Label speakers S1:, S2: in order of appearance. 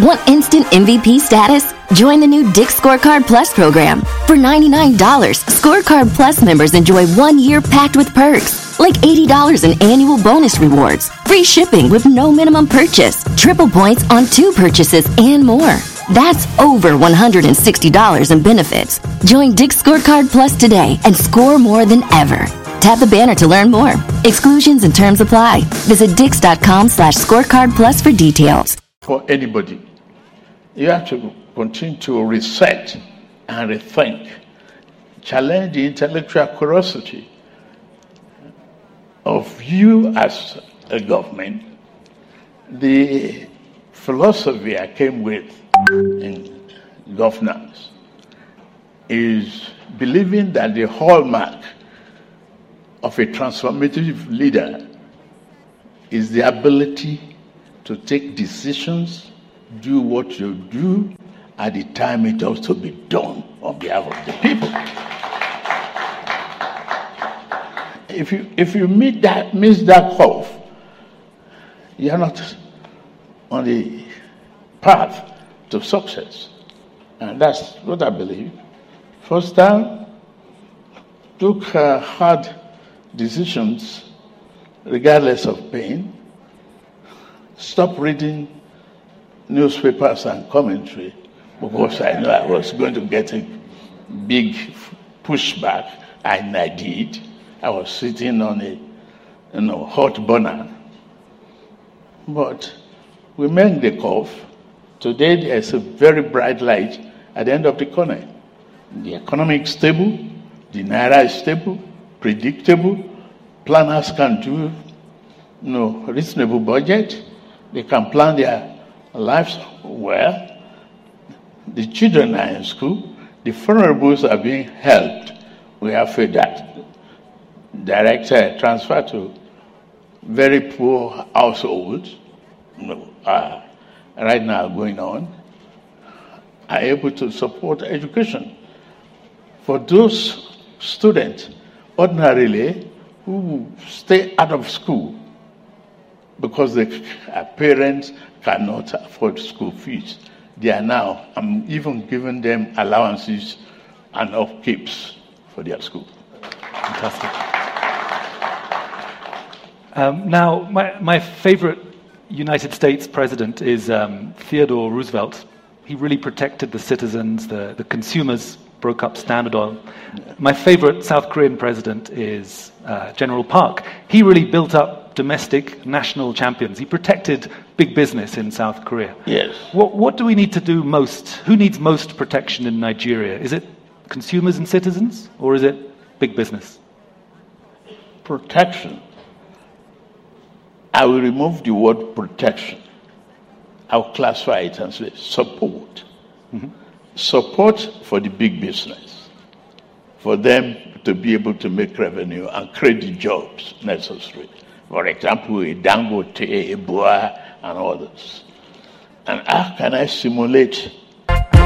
S1: Want instant MVP status? Join the new Dick's Scorecard Plus program. For $99, Scorecard Plus members enjoy 1 year packed with perks, like $80 in annual bonus rewards, free shipping with no minimum purchase, triple points on 2 purchases, and more. That's over $160 in benefits. Join Dick's Scorecard Plus today and score more than ever. Tap the banner to learn more. Exclusions and terms apply. Visit dix.com/scorecard plus for details.
S2: For anybody, you have to continue to reset and rethink, challenge the intellectual curiosity of you as a government. The philosophy I came with in governance is believing that the hallmark of a transformative leader is the ability to take decisions, do what you do at the time it ought to be done on behalf of the people. If you miss that curve, you're not on the path to success. And that's what I believe. First time, took hard decisions regardless of pain. Stop reading newspapers and commentary because I know I was going to get a big pushback, and I did. I was sitting on a hot burner. But we made the curve. Today there's a very bright light at the end of the corner. The economy is stable, the naira is stable, predictable. Planners can do reasonable budget. They can plan their lives well. The children are in school. The funerables are being held. We have that direct transfer to very poor households right now going on, are able to support education for those students ordinarily who stay out of school because their parents cannot afford school fees. They are now, I'm even giving them allowances and upkeeps for their school.
S3: Fantastic. Now, my favorite United States president is Theodore Roosevelt. He really protected the citizens, the consumers, broke up Standard Oil. My favorite South Korean president is General Park. He really built up domestic national champions. He protected big business in South Korea.
S2: Yes.
S3: What do we need to do most? Who needs most protection in Nigeria? Is it consumers and citizens, or is it big business?
S2: Protection. I will remove the word protection. I'll classify it and say support. Mm-hmm. Support for the big business, for them to be able to make revenue and create the jobs necessary. For example, a Dangote, a Boa, and others. And how can I simulate